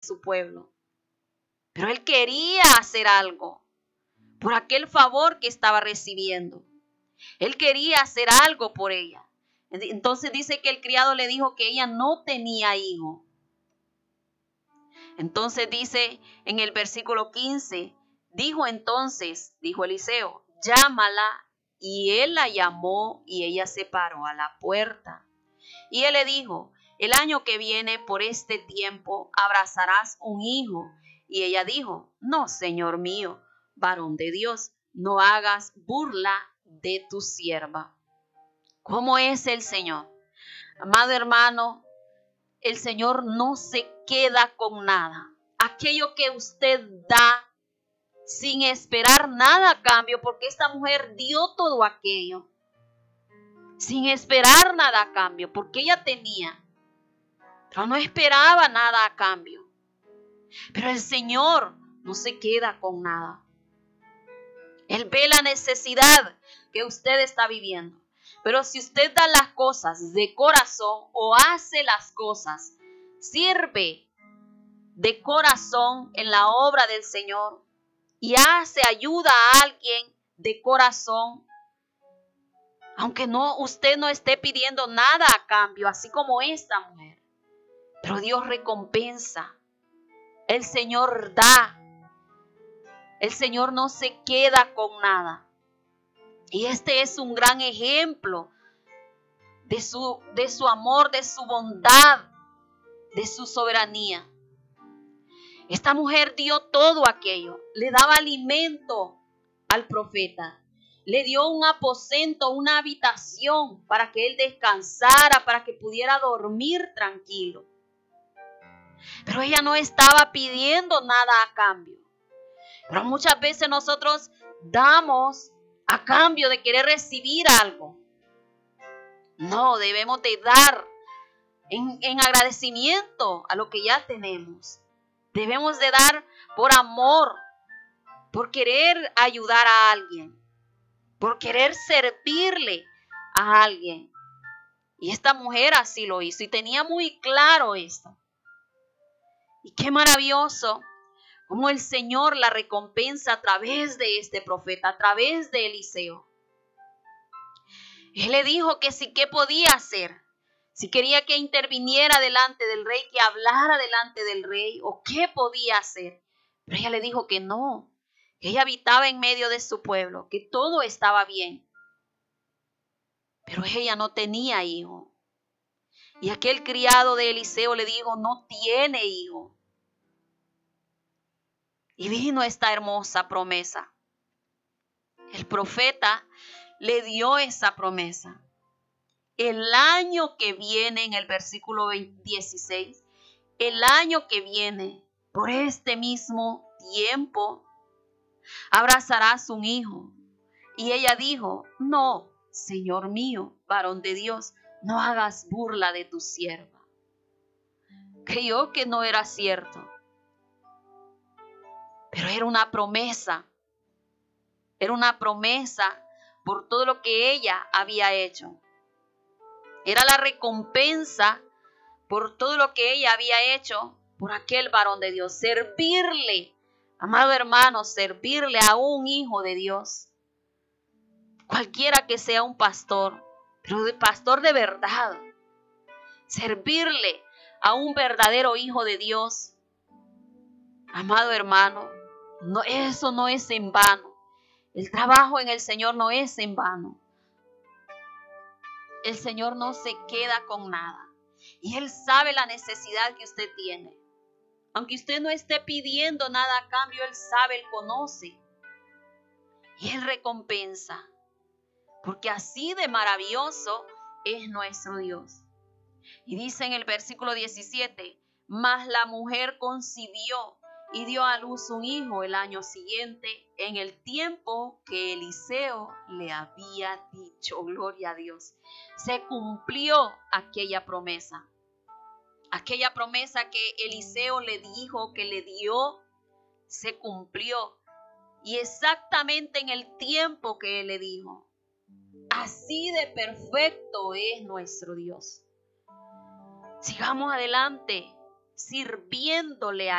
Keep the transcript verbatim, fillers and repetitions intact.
su pueblo. Pero él quería hacer algo por aquel favor que estaba recibiendo. Él quería hacer algo por ella. Entonces dice que el criado le dijo que ella no tenía hijo. Entonces dice en el versículo quince, dijo entonces, dijo Eliseo, llámala. Y él la llamó y ella se paró a la puerta. Y él le dijo, el año que viene por este tiempo abrazarás un hijo. Y ella dijo, no, Señor mío, varón de Dios, no hagas burla de tu sierva. ¿Cómo es el Señor? Amado hermano, el Señor no se queda con nada. Aquello que usted da sin esperar nada a cambio, porque esta mujer dio todo aquello sin esperar nada a cambio, porque ella tenía, pero no esperaba nada a cambio. Pero el Señor no se queda con nada. Él ve la necesidad que usted está viviendo. Pero si usted da las cosas de corazón o hace las cosas, sirve de corazón en la obra del Señor y hace ayuda a alguien de corazón, aunque no, usted no esté pidiendo nada a cambio, así como esta mujer, pero Dios recompensa. El Señor da. El Señor no se queda con nada. Y este es un gran ejemplo de su, de su amor, de su bondad, de su soberanía. Esta mujer dio todo aquello. Le daba alimento al profeta. Le dio un aposento, una habitación para que él descansara, para que pudiera dormir tranquilo. Pero ella no estaba pidiendo nada a cambio. Pero muchas veces nosotros damos a cambio de querer recibir algo. No, debemos de dar en, en agradecimiento a lo que ya tenemos. Debemos de dar por amor, por querer ayudar a alguien, por querer servirle a alguien. Y esta mujer así lo hizo y tenía muy claro esto. Y qué maravilloso cómo el Señor la recompensa a través de este profeta, a través de Eliseo. Él le dijo que sí, qué podía hacer. Si quería que interviniera delante del rey, que hablara delante del rey, o qué podía hacer. Pero ella le dijo que no, que ella habitaba en medio de su pueblo, que todo estaba bien. Pero ella no tenía hijo. Y aquel criado de Eliseo le dijo, no tiene hijo. Y vino esta hermosa promesa. El profeta le dio esa promesa. El año que viene, en el versículo dieciséis, el año que viene, por este mismo tiempo, abrazarás un hijo. Y ella dijo, no, Señor mío, varón de Dios, no hagas burla de tu sierva. Creyó que no era cierto, pero era una promesa. Era una promesa por todo lo que ella había hecho. Era la recompensa por todo lo que ella había hecho por aquel varón de Dios. Servirle, amado hermano, servirle a un hijo de Dios. Cualquiera que sea un pastor, pero de pastor de verdad. Servirle a un verdadero hijo de Dios. Amado hermano, no, eso no es en vano. El trabajo en el Señor no es en vano. El Señor no se queda con nada. Y Él sabe la necesidad que usted tiene. Aunque usted no esté pidiendo nada a cambio, Él sabe, Él conoce. Y Él recompensa. Porque así de maravilloso es nuestro Dios. Y dice en el versículo diecisiete, mas la mujer concibió y dio a luz un hijo el año siguiente, en el tiempo que Eliseo le había dicho. Gloria a Dios. Se cumplió aquella promesa. Aquella promesa que Eliseo le dijo, que le dio, se cumplió. Y exactamente en el tiempo que él le dijo. Así de perfecto es nuestro Dios. Sigamos adelante, sirviéndole a